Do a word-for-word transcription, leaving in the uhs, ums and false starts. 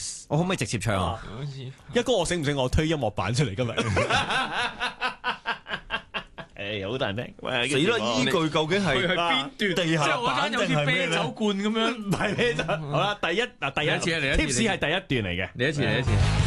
Yes， 我可唔可以直接唱啊？ 一哥我醒唔醒？我推音樂版出嚟今日。誒，好大聲！ 死啦！依句究竟係佢係邊段？ 地下即係我間有啲啤酒罐咁樣。 唔係啤酒。好啦，第一嗱第一嚟一次啊嚟一次 tips 係第一段嚟嘅。 嚟一次嚟一次。